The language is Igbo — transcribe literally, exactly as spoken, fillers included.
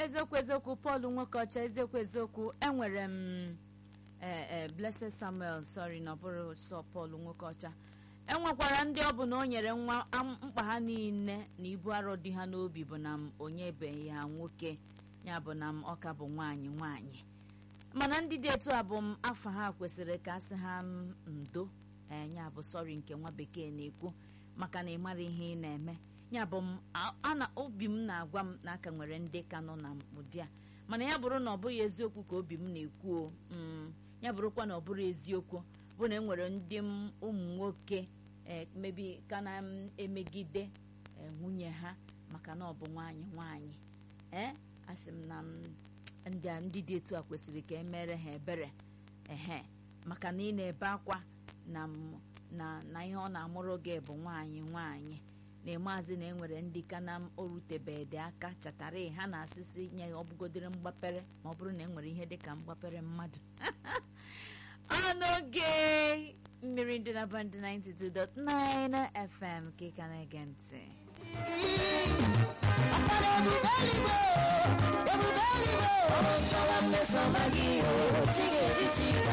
eziokwu eziokwu Paul Nwokocha eziokwu eziokwu enwere m ee Blessed Samuel sorry na ọ bụrụ sọ Paul Nwokocha enwekwara ndị ọ bụ na o nyere nwa mkpa ha niile na ibu arọ dị ha n'obi bụ na m onye be ya nwoke ya bụ na m ọka bụ nwaanyị nwaanyị mana ndị dị etu a bụ m afọ ha kwesịrị ka asị ha ndo ee ya bụ sorry nke nwa bekee na-ekwu maka na ị mara ihe ị na-eme ya bụ m ana obi m na-agwa m na aka nwere ndị ka nọ na ụdị a mana ya bụrụ na ọ bụghị eziokwu ka obi m na-ekwu o ya bụrụkwa na ọ bụrụ eziokwu bụ na enwere ndị ụmụ nwoke mebi ka na-emegide nwunye ha maka na ọ bụ nwaanyị nwaanyị ee asị m na ndị dị etu a kwesịrị ka emere ha ebere ehe maka na ị na-ebe akwa na na ihe ọ na-amụrụ gị bụ nwaanyị nwaanyị na maazị na enwere ndị ka na orutebeghị aka chatara ha na-asịsị nye ya ọbụgodere mgbapere ma ọ bụrụ na enwere ihe dịka mgbapere mmadụ ọnụge mmiri ndị na band ninety-two point nine F M ka ị ka na-ege ntị Ebube